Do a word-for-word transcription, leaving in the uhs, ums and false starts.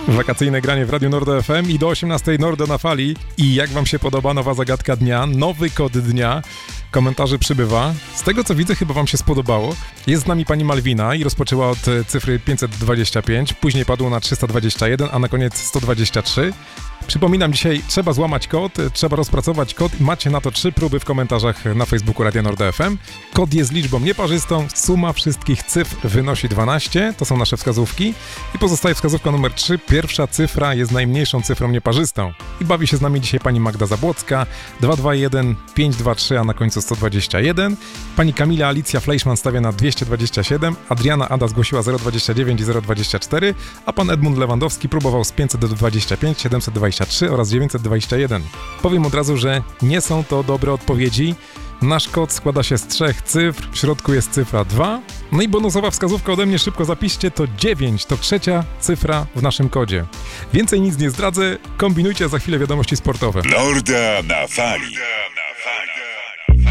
Wakacyjne granie w Radiu Nordo F M i do osiemnastej Nordo na fali. I jak wam się podoba nowa zagadka dnia, nowy kod dnia? Komentarzy przybywa. Z tego co widzę, chyba wam się spodobało. Jest z nami pani Malwina i rozpoczęła od cyfry pięćset dwadzieścia pięć, później padło na trzysta dwadzieścia jeden, a na koniec sto dwadzieścia trzy. Przypominam, dzisiaj trzeba złamać kod, trzeba rozpracować kod i macie na to trzy próby w komentarzach na Facebooku Radia Nordo F M. Kod jest liczbą nieparzystą, suma wszystkich cyfr wynosi dwanaście, to są nasze wskazówki i pozostaje wskazówka numer trzy, pierwsza cyfra jest najmniejszą cyfrą nieparzystą. I bawi się z nami dzisiaj pani Magda Zabłocka, dwa dwa jeden pięć dwa trzy, a na końcu sto dwadzieścia jeden. Pani Kamila Alicja Fleischmann stawia na dwieście dwadzieścia siedem, Adriana Ada zgłosiła zero dwadzieścia dziewięć i zero dwadzieścia cztery, a pan Edmund Lewandowski próbował z pięćset dwadzieścia pięć, siedemset dwadzieścia trzy oraz dziewięćset dwadzieścia jeden. Powiem od razu, że nie są to dobre odpowiedzi. Nasz kod składa się z trzech cyfr, w środku jest cyfra dwa. No i bonusowa wskazówka ode mnie, szybko zapiszcie, to dziewięć, to trzecia cyfra w naszym kodzie. Więcej nic nie zdradzę, kombinujcie, za chwilę wiadomości sportowe. Nordo na fali.